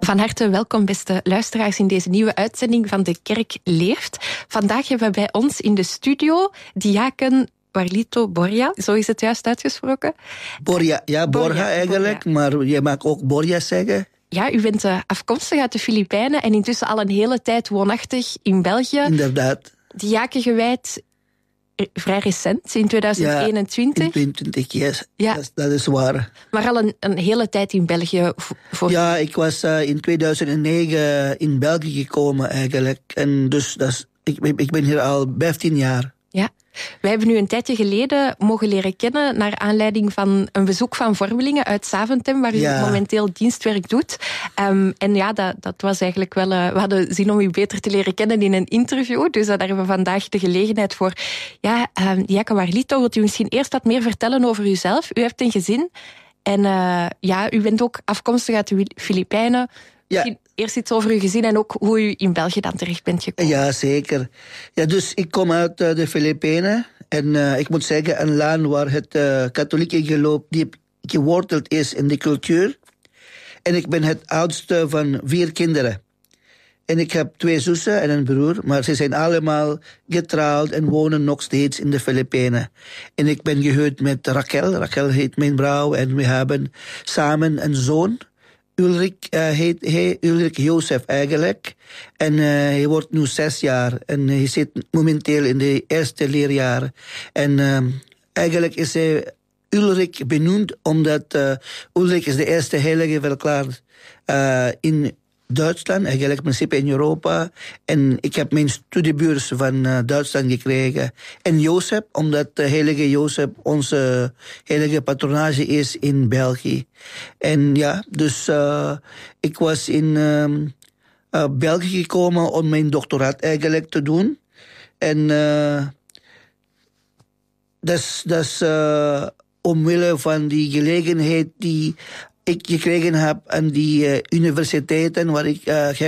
Van harte welkom, beste luisteraars, in deze nieuwe uitzending van De Kerk Leeft. Vandaag hebben we bij ons in de studio diaken Warlito Borja. Zo is het juist uitgesproken? Borja, ja, Borja eigenlijk, Borja. Maar je mag ook Borja zeggen. Ja, u bent afkomstig uit de Filipijnen en intussen al een hele tijd woonachtig in België. Inderdaad. Diaken gewijd, vrij recent, in 2021. Ja, in 2020, yes. Ja. Dat is waar. Maar al een hele tijd in België voor... Ja, ik was in 2009 in België gekomen eigenlijk. En dus ik ben hier al 15 jaar. Ja. Wij hebben u een tijdje geleden mogen leren kennen naar aanleiding van een bezoek van Vormelingen uit Zaventem, waar u momenteel dienstwerk doet. En ja, dat was eigenlijk wel... we hadden zin om u beter te leren kennen in een interview, dus daar hebben we vandaag de gelegenheid voor. Ja, diaken Warlito, wilt u misschien eerst wat meer vertellen over uzelf? U hebt een gezin en u bent ook afkomstig uit de Filipijnen. Misschien eerst iets over uw gezin en ook hoe u in België dan terecht bent gekomen. Ja, zeker. Ja, dus ik kom uit de Filipijnen. En ik moet zeggen, een land waar het katholieke geloof diep geworteld is in de cultuur. En ik ben het oudste van 4 kinderen. En ik heb 2 zussen en een broer, maar ze zijn allemaal getrouwd en wonen nog steeds in de Filipijnen. En ik ben gehuwd met Raquel. Raquel heet mijn vrouw en we hebben samen een zoon. Ulrik heet hij, Ulrik Jozef eigenlijk. En hij wordt nu 6 jaar. En hij zit momenteel in de eerste leerjaar. En eigenlijk is hij Ulrik benoemd, omdat Ulrik is de eerste heilige verklaard in Duitsland, eigenlijk in principe in Europa. En ik heb mijn studiebeurs van Duitsland gekregen. En Jozef, omdat de heilige Jozef onze heilige patronage is in België. En ja, dus ik was in België gekomen om mijn doctoraat eigenlijk te doen. En dat is omwille van die gelegenheid die ik gekregen heb aan die universiteiten waar ik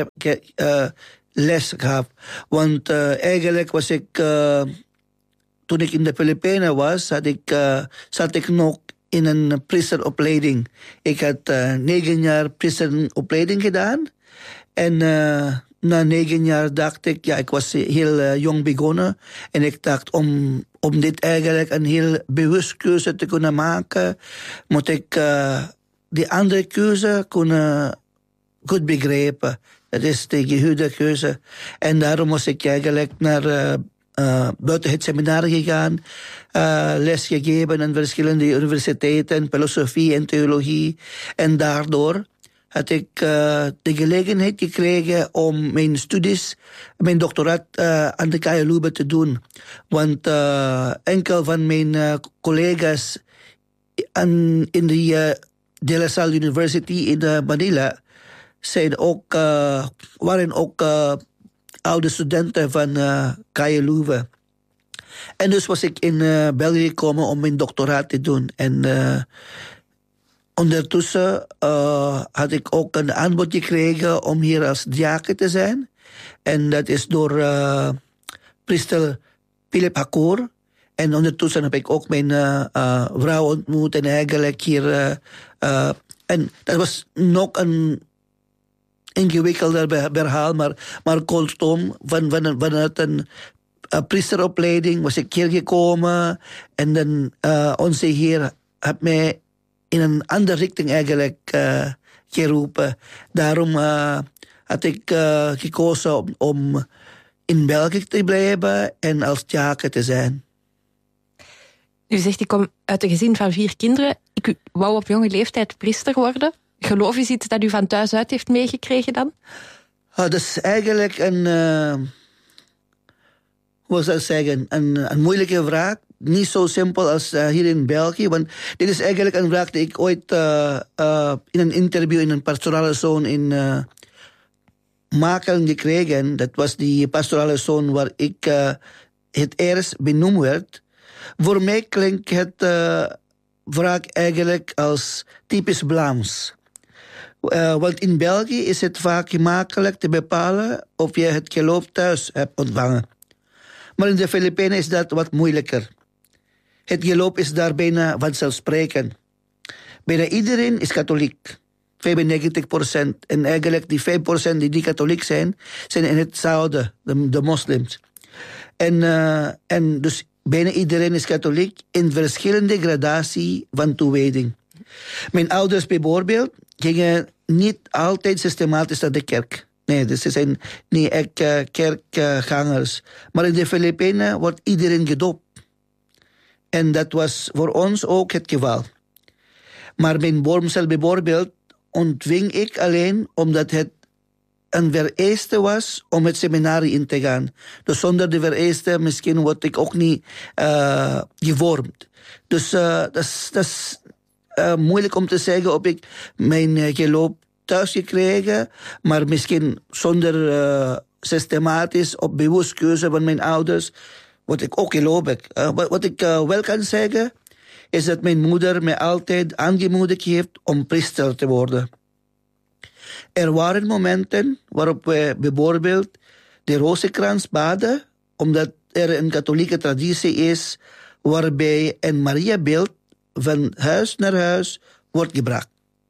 les gaf. Want eigenlijk was ik, toen ik in de Filipijnen was, zat ik nog in een priesteropleiding. Ik had 9 jaar priesteropleiding gedaan. En na 9 jaar dacht ik, ik was heel jong begonnen. En ik dacht, om dit eigenlijk een heel bewust keuze te kunnen maken, moet ik die andere keuze kunnen goed begrijpen. Dat is de gehuwde keuze. En daarom was ik eigenlijk naar buiten het seminar gegaan, les gegeven aan verschillende universiteiten, filosofie en theologie. En daardoor had ik de gelegenheid gekregen om mijn studies, mijn doctoraat aan de KU Leuven te doen. Want enkel van mijn collega's in de De La Salle University in Manila waren ook oude studenten van KU Leuven. En dus was ik in België gekomen om mijn doctoraat te doen. En ondertussen had ik ook een aanbod gekregen om hier als diaken te zijn. En dat is door priester Philip Hakoor. En ondertussen heb ik ook mijn vrouw ontmoet en eigenlijk hier... en dat was nog een ingewikkelder verhaal, maar kortom, vanuit een priesteropleiding was ik hier gekomen. En dan onze Heer had mij in een andere richting eigenlijk geroepen. Daarom had ik gekozen om in België te blijven en als diaken te zijn. U zegt, ik kom uit een gezin van 4 kinderen. Ik wou op jonge leeftijd priester worden. Geloof is iets dat u van thuis uit heeft meegekregen dan? Dat is eigenlijk hoe zou ik zeggen, een moeilijke vraag. Niet zo simpel als hier in België. Want dit is eigenlijk een vraag die ik ooit in een interview in een pastorale zoon in Makelen gekregen. Dat was die pastorale zoon waar ik het eerst benoemd werd. Voor mij klinkt het vraag eigenlijk als typisch Vlaams. Want in België is het vaak gemakkelijk te bepalen of je het geloof thuis hebt ontvangen. Maar in de Filipijnen is dat wat moeilijker. Het geloof is daar bijna vanzelfsprekend. Bijna iedereen is katholiek. 95%. En eigenlijk die 5% die niet katholiek zijn in het zuiden, de moslims. En dus bijna iedereen is katholiek in verschillende gradatie van toewijding. Mijn ouders bijvoorbeeld gingen niet altijd systematisch naar de kerk. Nee, dus ze zijn niet echt kerkgangers. Maar in de Filipijnen wordt iedereen gedoopt. En dat was voor ons ook het geval. Maar mijn wormcel bijvoorbeeld ontving ik alleen omdat het een vereiste was om het seminarie in te gaan. Dus zonder de vereiste misschien word ik ook niet gevormd. Dus dat is moeilijk om te zeggen of ik mijn geloof thuis gekregen, maar misschien zonder systematisch of bewust keuze van mijn ouders, wat ik ook geloof. Wat ik wel kan zeggen, is dat mijn moeder mij altijd aangemoedigd heeft om priester te worden. Er waren momenten waarop we bijvoorbeeld de rozenkrans baden, omdat er een katholieke traditie is waarbij een Mariabeeld van huis naar huis wordt gebracht.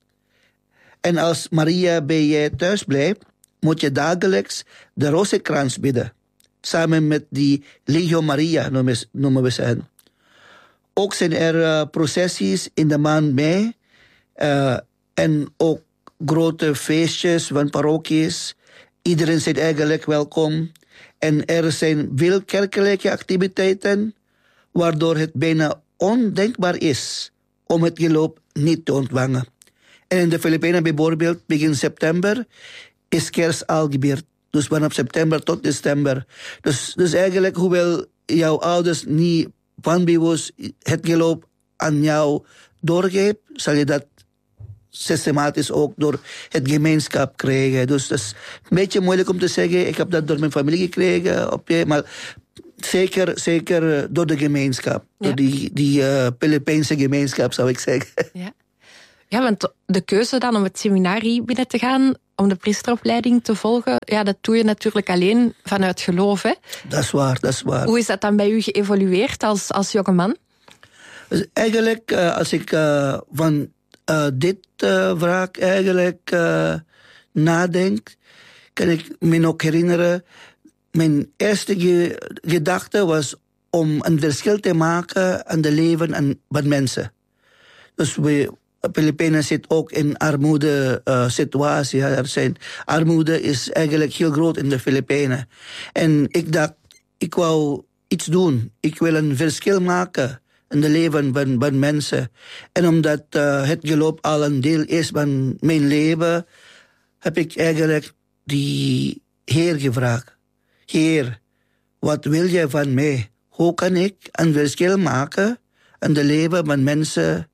En als Maria bij je thuis blijft, moet je dagelijks de rozenkrans bidden. Samen met die Legio Maria noemen we ze hen. Ook zijn er processies in de maand mei. En ook grote feestjes van parochies. Iedereen is eigenlijk welkom. En er zijn veel kerkelijke activiteiten, waardoor het bijna ondenkbaar is om het geloof niet te ontvangen. En in de Filipijnen bijvoorbeeld, begin september, is kerst al gebeurd. Dus vanaf september tot december. Dus eigenlijk, hoewel jouw ouders niet van bewust het geloof aan jou doorgeeft, zal je dat systematisch ook door het gemeenschap krijgen. Dus dat is een beetje moeilijk om te zeggen. Ik heb dat door mijn familie gekregen, maar zeker door de gemeenschap. Ja. Door die Filipijnse gemeenschap, zou ik zeggen. Ja. Ja, want de keuze dan om het seminarie binnen te gaan, om de priesteropleiding te volgen, ja, dat doe je natuurlijk alleen vanuit geloof, hè? Dat is waar. Hoe is dat dan bij u geëvolueerd als jonge man? Dus eigenlijk, als ik van dit vraag eigenlijk nadenk, kan ik me ook herinneren, mijn eerste gedachte was om een verschil te maken aan de leven van mensen. Dus Filipijnen zit ook in armoede situatie. Armoede is eigenlijk heel groot in de Filipijnen. En ik dacht, ik wou iets doen. Ik wil een verschil maken in de leven van mensen. En omdat het geloof al een deel is van mijn leven, heb ik eigenlijk die Heer gevraagd. Heer, wat wil jij van mij? Hoe kan ik een verschil maken in de leven van mensen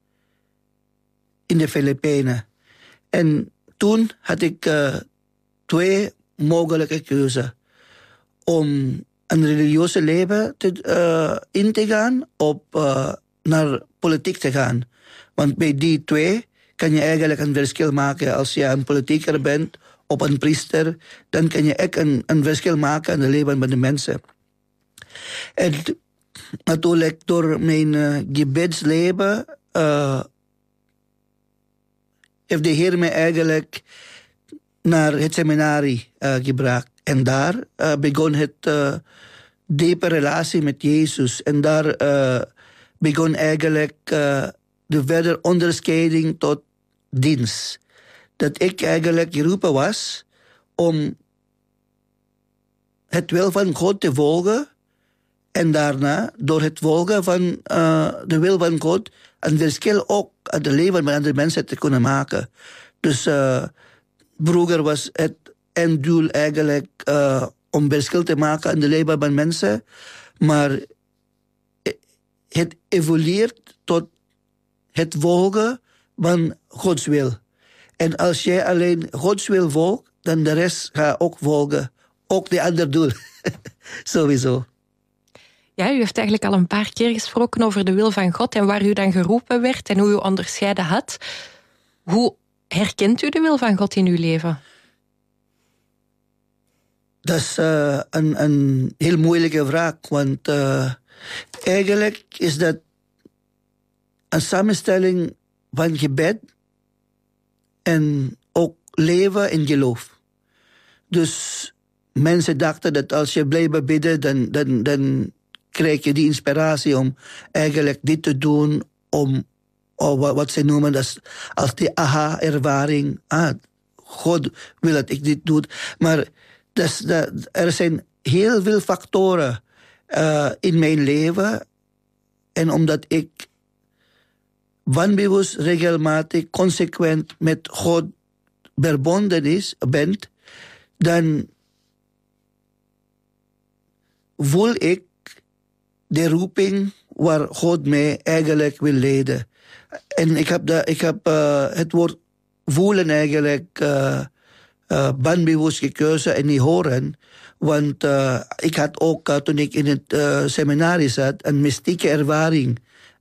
in de Filipijnen? En toen had ik 2 mogelijke keuzes. Om een religieuze leven in te gaan of naar politiek te gaan. Want bij die 2 kan je eigenlijk een verschil maken. Als je een politieker bent of een priester, dan kan je echt een verschil maken in het leven van de mensen. En natuurlijk door mijn gebedsleven heeft de Heer mij eigenlijk naar het seminarie gebracht. En daar begon het diepe relatie met Jezus. En daar begon eigenlijk de verdere onderscheiding tot dienst. Dat ik eigenlijk geroepen was om het wil van God te volgen. En daarna, door het volgen van de wil van God, een verschil ook aan het leven van andere mensen te kunnen maken. Dus vroeger was het einddoel eigenlijk om verschil te maken aan de leven van mensen. Maar het evolueert tot het volgen van Gods wil. En als jij alleen Gods wil volgt, dan de rest gaat ook volgen. Ook de ander doel. Sowieso. Ja, u heeft eigenlijk al een paar keer gesproken over de wil van God en waar u dan geroepen werd en hoe u onderscheiden had. Hoe herkent u de wil van God in uw leven? Dat is een heel moeilijke vraag, want eigenlijk is dat een samenstelling van gebed en ook leven in geloof. Dus mensen dachten dat als je blijft bidden, dan krijg je die inspiratie om eigenlijk dit te doen, om wat ze noemen als die aha-ervaring. God wil dat ik dit doe. Maar er zijn heel veel factoren in mijn leven. En omdat ik wanbewust, regelmatig, consequent met God verbonden ben, dan voel ik de roeping waar God mij eigenlijk wil leiden. En ik heb het woord voelen eigenlijk banbewust gekozen en niet horen. Want ik had ook, toen ik in het seminarie zat, een mystieke ervaring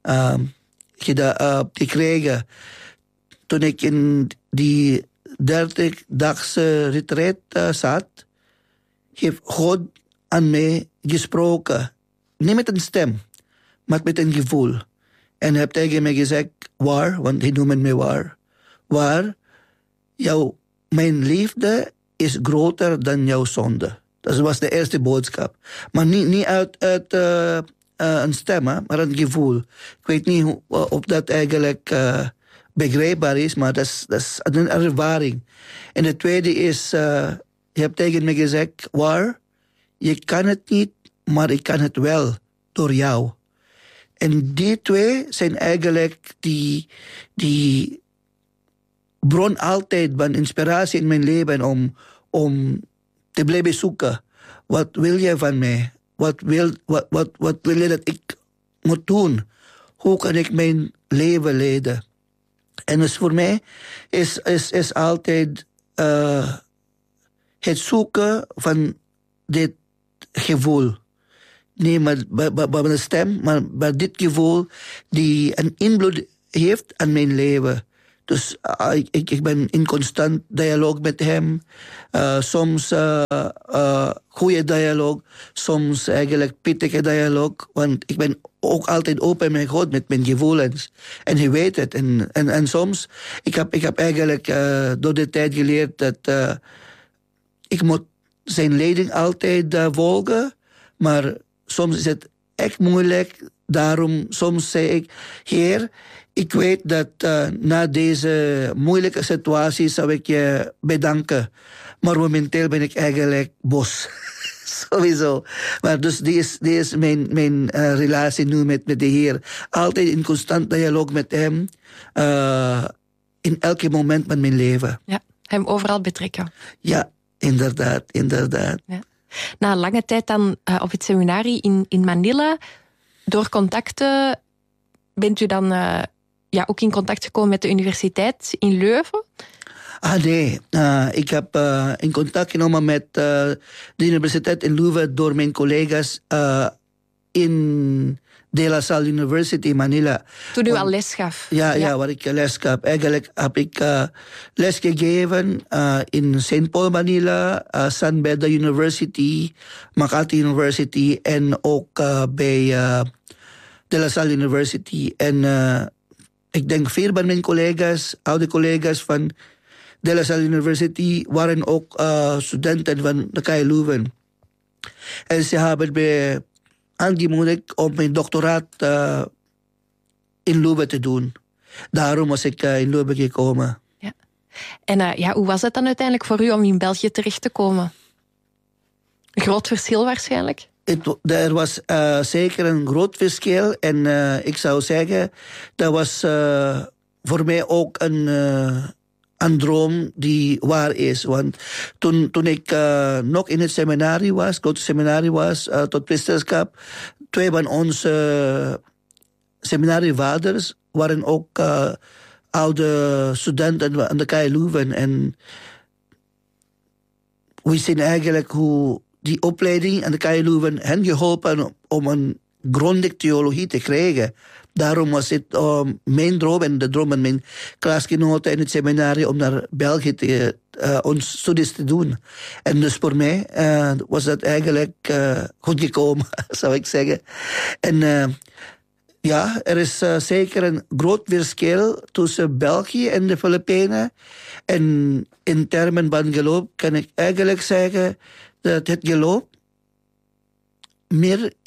gekregen. Toen ik in die 30-dagse retreat zat, heeft God aan mij gesproken. Niet met een stem, maar met een gevoel. En hij heeft tegen mij gezegd, waar, want hij noemde mij waar, mijn liefde is groter dan jouw zonde. Dat was de eerste boodschap. Maar niet uit een stem, maar een gevoel. Ik weet niet of dat eigenlijk begrijpbaar is, maar dat is een ervaring. En de tweede is, je hebt tegen me gezegd, waar, je kan het niet, maar ik kan het wel door jou. En die twee zijn eigenlijk die bron altijd van inspiratie in mijn leven om te blijven zoeken. Wat wil je van mij? Wat wil je dat ik moet doen? Hoe kan ik mijn leven leiden? En dus voor mij is altijd het zoeken van dit gevoel. Nee, maar een stem, maar dit gevoel die een invloed heeft aan mijn leven. Dus ik ben in constant dialoog met hem. Soms goede dialoog, soms eigenlijk pittige dialoog. Want ik ben ook altijd open met God, met mijn gevoelens. En hij weet het. En soms, ik heb eigenlijk door de tijd geleerd dat ik moet zijn leiding altijd volgen. Maar soms is het echt moeilijk. Daarom soms zeg ik, Heer, ik weet dat na deze moeilijke situatie zou ik je bedanken. Maar momenteel ben ik eigenlijk boos. Sowieso. Maar dus die is mijn relatie nu met de Heer. Altijd in constant dialoog met hem. In elke moment van mijn leven. Ja, hem overal betrekken. Ja, inderdaad. Ja. Na een lange tijd dan op het seminarie in Manila, door contacten bent u dan ook in contact gekomen met de universiteit in Leuven? Nee. Ik heb in contact genomen met de universiteit in Leuven door mijn collega's in De La Salle University, Manila. Toen u al les gaf? Ja, waar ik les gaf. Eigenlijk heb ik les gegeven in St. Paul, Manila, San Beda University, Makati University en ook bij De La Salle University. En ik denk 4 van mijn collega's, oude collega's van De La Salle University, waren ook studenten van de KU Leuven. En ze hebben me aangemoedigd om mijn doctoraat in Leuven te doen. Daarom was ik in Leuven gekomen. Ja. En hoe was het dan uiteindelijk voor u om in België terecht te komen? Een groot verschil waarschijnlijk? Er was zeker een groot verschil. En ik zou zeggen, dat was voor mij ook een droom die waar is. Want toen ik nog in het seminarie was, tot priesterschap, 2 van onze seminarievaders waren ook oude studenten aan de KU Leuven. En we zien eigenlijk hoe die opleiding aan de KU Leuven hen geholpen om een grondige theologie te krijgen. Daarom was het mijn droom en de droom van mijn klasgenoten in het seminarie om naar België ons studies te doen. En dus voor mij was dat eigenlijk goed gekomen, zou ik zeggen. En Ja, er is zeker een groot verschil tussen België en de Filipijnen. En in termen van geloof kan ik eigenlijk zeggen dat het geloof meer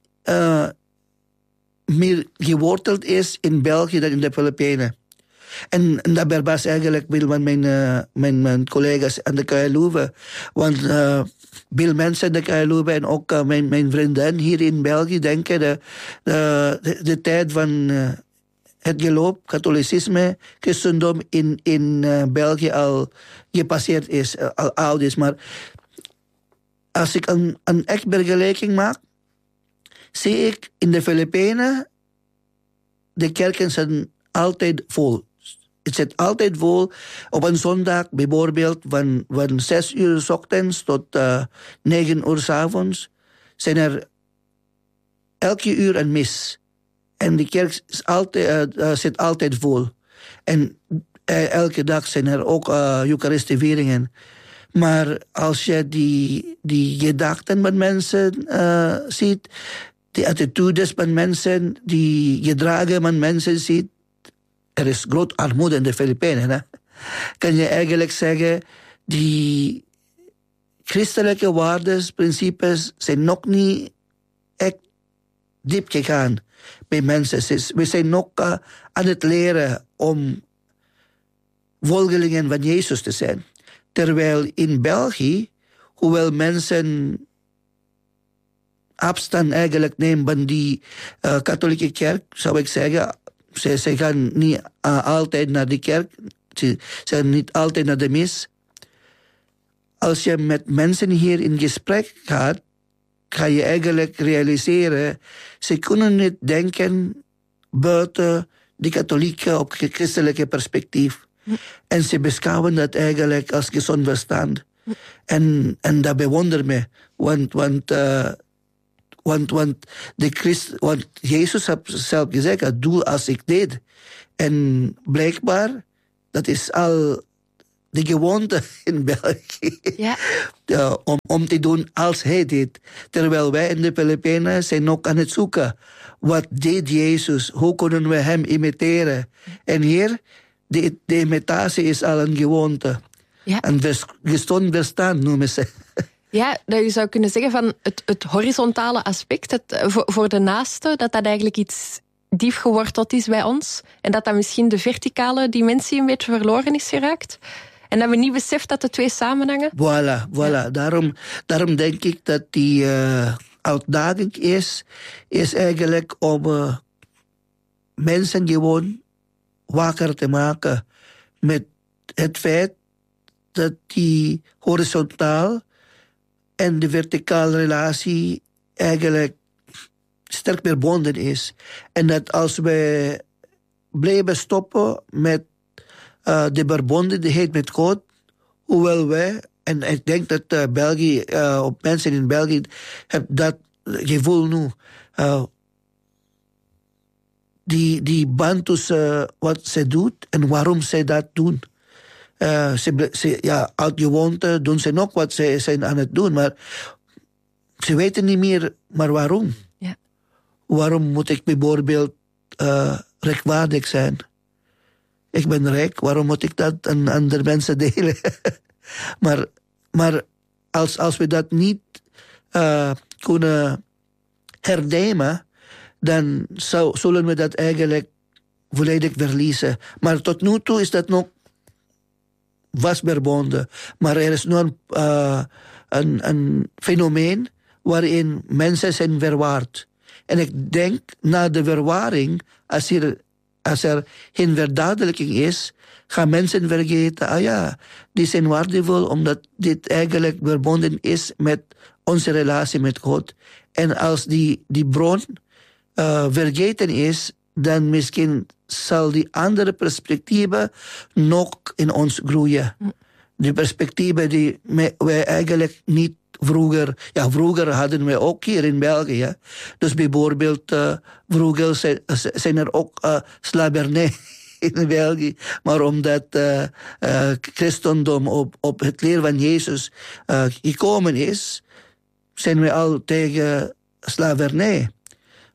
geworteld is in België dan in de Filipijnen. En daarbij was eigenlijk veel van mijn collega's aan de KLUwe. Want veel mensen aan de KLUwe en ook mijn vrienden hier in België denken de tijd van het geloof, katholicisme, christendom in België al gepasseerd is, al oud is. Maar als ik een echt vergelijking maak, zie ik in de Filipijnen, de kerken zijn altijd vol. Het zit altijd vol. Op een zondag bijvoorbeeld van 6 uur 's ochtends tot 9 uur 's avonds zijn er elke uur een mis. En die kerk is zit altijd vol. En elke dag zijn er ook Eucharistievieringen. Maar als je die gedachten van mensen ziet, die attitudes van mensen, die gedragen van mensen ziet, er is groot armoede in de Filipijnen. Hè? Kan je eigenlijk zeggen, die christelijke waarden, principes zijn nog niet echt diep gegaan bij mensen. We zijn nog aan het leren om volgelingen van Jezus te zijn. Terwijl in België, hoewel mensen afstand eigenlijk nemen van die katholieke kerk, zou ik zeggen, ze gaan niet altijd naar de kerk, ze gaan niet altijd naar de mis. Als je met mensen hier in gesprek gaat, ga je eigenlijk realiseren, ze kunnen niet denken buiten de katholieke of christelijke perspectief. En ze beschouwen dat eigenlijk als gezond verstand. En dat bewonder me, want Jezus heeft zelf gezegd, doe als ik deed. En blijkbaar, dat is al de gewoonte in België. Ja. Om te doen als hij deed. Terwijl wij in de Filipijnen zijn ook aan het zoeken. Wat deed Jezus? Hoe kunnen we hem imiteren? En hier, de imitatie is al een gewoonte. Ja. Een gezond verstand noemen ze. Ja, dat je zou kunnen zeggen van het horizontale aspect, voor de naaste, dat eigenlijk iets diep geworteld is bij ons. En dat misschien de verticale dimensie een beetje verloren is geraakt. En dat we niet beseffen dat de twee samenhangen. Voilà. Ja. Daarom denk ik dat die uitdaging is eigenlijk om mensen gewoon wakker te maken met het feit dat die horizontaal en de verticale relatie eigenlijk sterk verbonden is. En dat als we blijven stoppen met de verbondenheid met God, hoewel wij, en ik denk dat België, op mensen in België hebben dat gevoel nu, die band tussen wat ze doet en waarom ze dat doen. Uit gewoonte doen ze nog wat ze zijn aan het doen, maar ze weten niet meer, maar waarom? Ja. Waarom moet ik bijvoorbeeld rechtvaardig zijn? Ik ben rijk, waarom moet ik dat aan andere mensen delen? maar als we dat niet kunnen hernemen, dan zullen we dat eigenlijk volledig verliezen. Maar tot nu toe is dat nog vast verbonden. Maar er is nu een fenomeen waarin mensen zijn verwaard. En ik denk, na de verwaring, als er geen verduidelijking is, gaan mensen vergeten, die zijn waardevol omdat dit eigenlijk verbonden is met onze relatie met God. En als die bron vergeten is, dan misschien zal die andere perspectieven nog in ons groeien. Die perspectieven die wij eigenlijk niet vroeger hadden we ook hier in België. Dus bijvoorbeeld, vroeger zijn er ook slavernij in België. Maar omdat christendom op het leer van Jezus gekomen is, zijn we al tegen slavernij.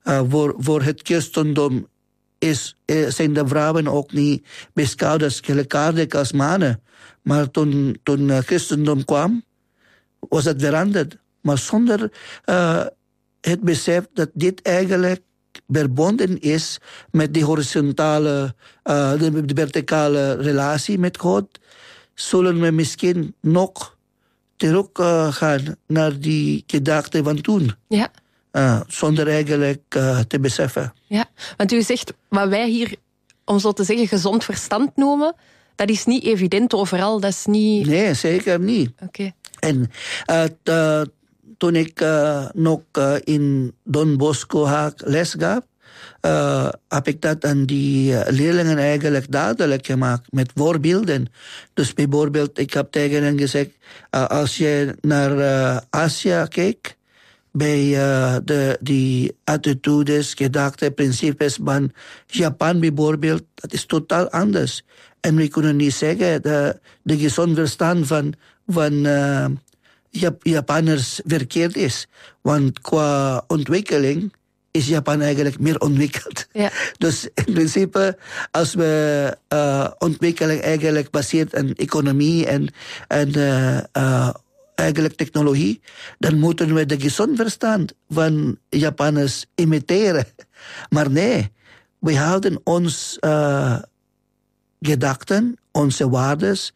voor het christendom zijn de vrouwen ook niet beschouwd als gelijkaardig als mannen. Maar toen christendom kwam, was dat veranderd. Maar zonder het besef dat dit eigenlijk verbonden is met die horizontale, de verticale relatie met God, zullen we misschien nog terug gaan naar die gedachte van toen. Ja. Zonder eigenlijk te beseffen. Ja, want u zegt, wat wij hier, om zo te zeggen, gezond verstand noemen, dat is niet evident overal, dat is niet... Nee, zeker niet. Oké. En toen ik nog in Don Bosco Haag les gaf, heb ik dat aan die leerlingen eigenlijk duidelijk gemaakt met voorbeelden. Dus bijvoorbeeld, ik heb tegen hen gezegd, als je naar Azië kijkt, bij die attitudes, gedachten, principes van Japan bijvoorbeeld, dat is totaal anders. En we kunnen niet zeggen dat de gezond verstand van Japanners verkeerd is. Want qua ontwikkeling is Japan eigenlijk meer ontwikkeld. Ja. Dus in principe, als we ontwikkeling eigenlijk baseert aan economie en eigenlijk technologie, dan moeten we de gezond verstand van Japanners imiteren. Maar nee, we houden ons gedachten, onze waardes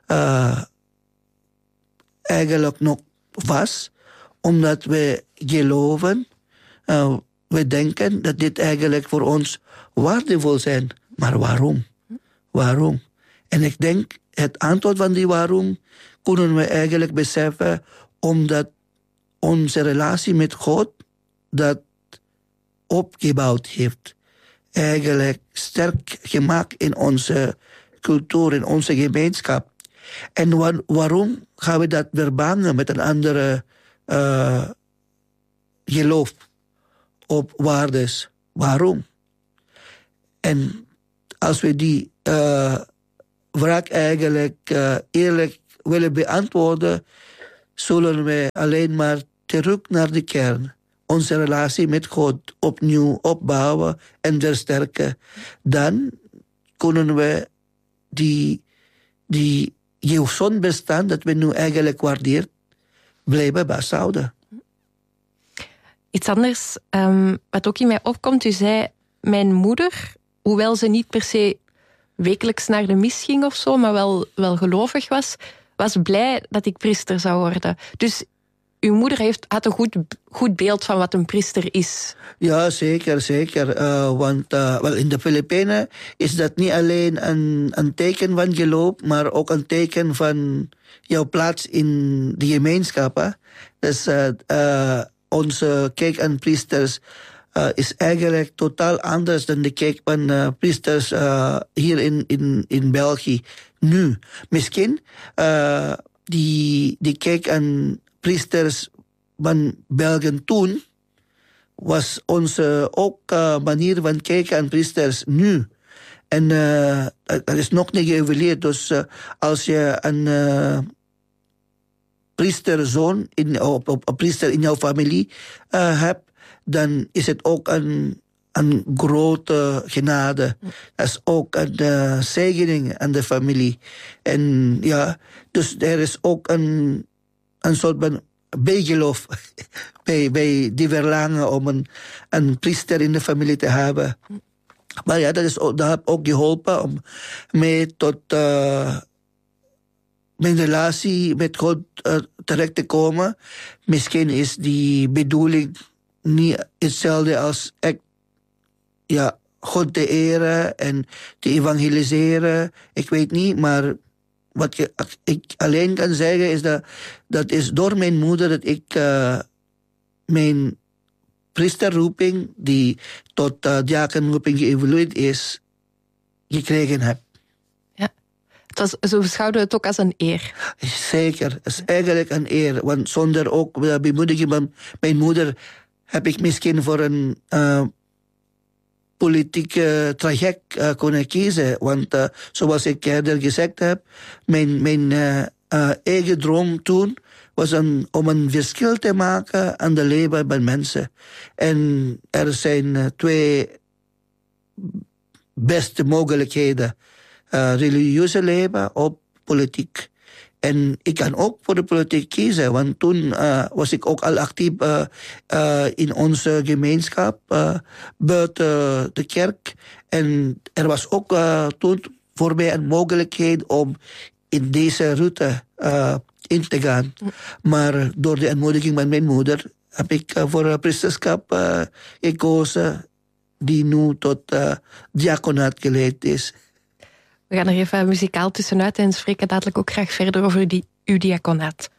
eigenlijk nog vast, omdat we geloven, we denken dat dit eigenlijk voor ons waardevol zijn. Maar waarom? Waarom? En ik denk, het antwoord van die waarom kunnen we eigenlijk beseffen, omdat onze relatie met God dat opgebouwd heeft. Eigenlijk sterk gemaakt in onze cultuur, in onze gemeenschap. En waarom gaan we dat vervangen met een andere geloof op waardes? Waarom? En als we die vraag eigenlijk eerlijk willen beantwoorden, zullen we alleen maar terug naar de kern. Onze relatie met God opnieuw opbouwen en versterken. Dan kunnen we die gezond bestaan dat we nu eigenlijk waardeert, blijven vasthouden. Iets anders, wat ook in mij opkomt, u zei, mijn moeder, hoewel ze niet per se wekelijks naar de mis ging of zo, maar wel gelovig was blij dat ik priester zou worden. Dus uw moeder had een goed beeld van wat een priester is. Ja, zeker. Want in de Filipijnen is dat niet alleen een teken van geloof, maar ook een teken van jouw plaats in de gemeenschap. Hè? Dus onze kijk aan priesters is eigenlijk totaal anders dan de kijk van priesters hier in België nu. Misschien die kijk aan priesters van België toen was onze ook manier van kijken aan priesters nu. En dat is nog niet geëvalueerd. Dus als je een priesterzoon, een priester in jouw familie hebt, dan is het ook een grote genade. Dat is ook een zegening aan de familie. En ja, dus er is ook een soort van bijgeloof bij die verlangen om een priester in de familie te hebben. Maar ja, dat heeft ook geholpen om mee tot mijn relatie met God terecht te komen. Misschien is die bedoeling niet hetzelfde als echt God te eren en te evangeliseren. Ik weet niet, maar wat ik alleen kan zeggen is dat is door mijn moeder dat ik mijn priesterroeping, die tot diakenroeping geëvolueerd is, gekregen heb. Ja, zo beschouwden we het ook als een eer. Zeker, het is eigenlijk een eer. Want zonder ook de bemoediging van mijn moeder heb ik misschien voor een politieke traject kunnen kiezen. Want zoals ik eerder gezegd heb, mijn eigen droom toen was om een verschil te maken aan de leven van mensen. En er zijn 2 beste mogelijkheden. Religieuze leven of politiek. En ik kan ook voor de politiek kiezen, want toen was ik ook al actief in onze gemeenschap, buiten de kerk. En er was ook toen voor mij een mogelijkheid om in deze route in te gaan. Maar door de aanmoediging van mijn moeder heb ik voor een priesterschap gekozen, die nu tot diaconaat geleid is. We gaan er even muzikaal tussenuit en spreken dadelijk ook graag verder over uw diaconaat.